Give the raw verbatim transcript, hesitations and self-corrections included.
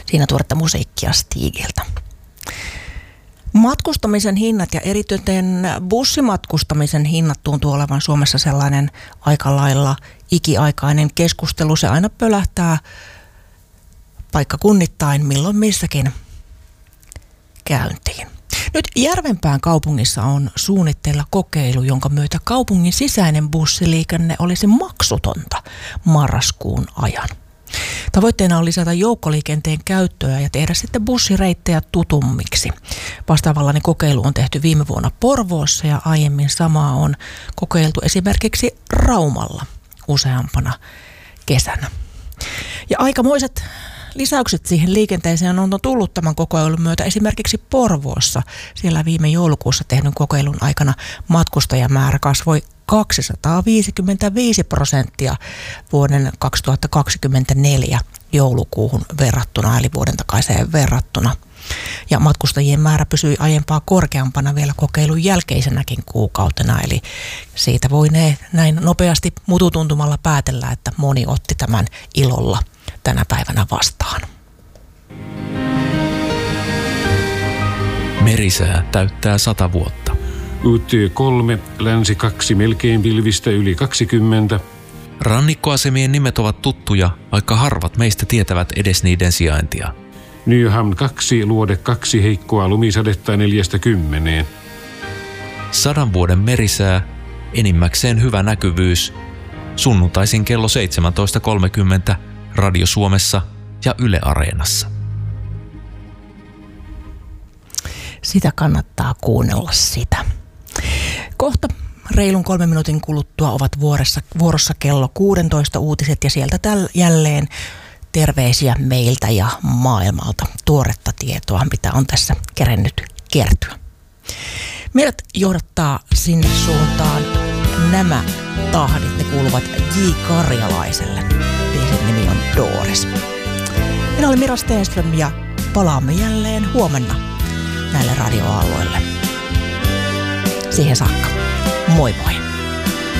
Siinä tuoretta musiikkia Stigiltä. Matkustamisen hinnat ja erityisen bussimatkustamisen hinnat tuntuu olevan Suomessa sellainen aika lailla ikiaikainen keskustelu. Se aina pölähtää paikkakunnittain milloin missäkin käyntiin. Nyt Järvenpään kaupungissa on suunnitteilla kokeilu, jonka myötä kaupungin sisäinen bussiliikenne olisi maksutonta marraskuun ajan. Tavoitteena on lisätä joukkoliikenteen käyttöä ja tehdä sitten bussireittejä tutummiksi. Vastaavallainen kokeilu on tehty viime vuonna Porvoossa ja aiemmin samaa on kokeiltu esimerkiksi Raumalla useampana kesänä. Ja aikamoiset lisäykset siihen liikenteeseen on tullut tämän kokeilun myötä esimerkiksi Porvoossa. Siellä viime joulukuussa tehdyn kokeilun aikana matkustajamäärä kasvoi kaksisataaviisikymmentäviisi prosenttia vuoden kaksituhattakaksikymmentäneljä joulukuuhun verrattuna, eli vuoden takaiseen verrattuna. Ja matkustajien määrä pysyi aiempaa korkeampana vielä kokeilun jälkeisenäkin kuukautena, eli siitä voi ne näin nopeasti mututuntumalla päätellä, että moni otti tämän ilolla tänä päivänä vastaan. Merisää täyttää sata vuotta. U T kolme, länsi kaksi, melkein pilvistä yli kaksikymmentä. Rannikkoasemien nimet ovat tuttuja, vaikka harvat meistä tietävät edes niiden sijaintia. Nyhamn kaksi, luode kaksi, heikkoa lumisadetta neljästä kymmeneen. Sadan vuoden merisää, enimmäkseen hyvä näkyvyys. Sunnuntaisin kello seitsemäntoista kolmekymmentä Radio Suomessa ja Yle Areenassa. Sitä kannattaa kuunnella sitä. Kohta reilun kolmen minuutin kuluttua ovat vuorossa, vuorossa kello kuusitoista uutiset ja sieltä täl, jälleen terveisiä meiltä ja maailmalta. Tuoretta tietoa, mitä on tässä kerennyt kertyä. Meidät johdattaa sinne suuntaan nämä tahdit. Ne kuuluvat J. Karjalaiselle. Biisin nimi on Doris. Minä olen Mira Stenström ja palaamme jälleen huomenna näille radioalueille. Siihen saakka. Moi moi!